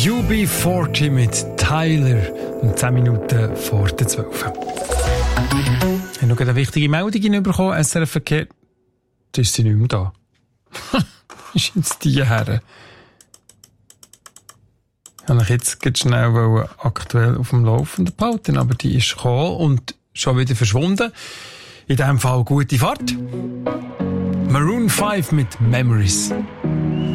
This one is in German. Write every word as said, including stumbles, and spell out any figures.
U B vierzig mit Tyler um zehn Minuten vor der zwölf. Ich habe noch eine wichtige Meldung bekommen. S R F-Verkehr, da ist sie nicht mehr da. Ist jetzt die her? Ich wollte jetzt ganz schnell aktuell auf dem Laufenden behalten, aber die ist gekommen und schon wieder verschwunden. In diesem Fall gute Fahrt. Maroon five mit Memories.